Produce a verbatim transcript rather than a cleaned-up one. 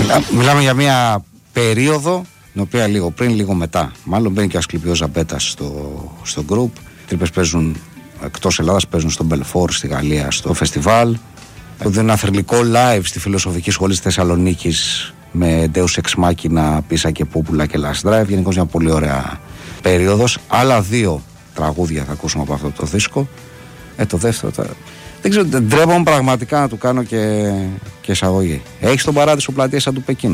Μιλά, μιλάμε για μια περίοδο την οποία λίγο πριν, λίγο μετά. Μάλλον μπαίνει και ο Ασκληπιός Ζαμπέτας στο, στο group. Τρύπες παίζουν εκτός Ελλάδας, παίζουν στο Μπελφόρ στη Γαλλία, στο φεστιβάλ. Είναι ένα θρυλικό live στη Φιλοσοφική Σχολή της Θεσσαλονίκης με Deus Ex Machina, Πίσα και Πούπουλα και Last Drive. Γενικώς μια πολύ ωραία περίοδος. Άλλα δύο τραγούδια θα ακούσουμε από αυτό το δίσκο. Ε, το δεύτερο. Τα... Δεν ξέρω, ντρέπομαι πραγματικά να του κάνω και, και εισαγωγή. Έχεις τον Παράδεισο Πλατείας σαν του Πεκίνου.